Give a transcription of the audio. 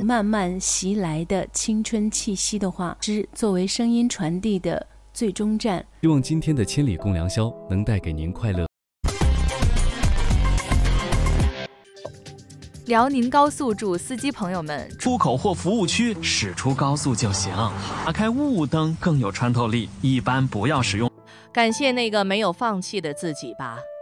慢慢袭来的青春气息的话，之作为声音传递的最终站。 希望今天的千里共良宵能带给您快乐。 辽宁高速祝司机朋友们， 出口或服务区驶出高速就行，打开雾灯更有穿透力，一般不要使用。 感谢那个没有放弃的自己吧。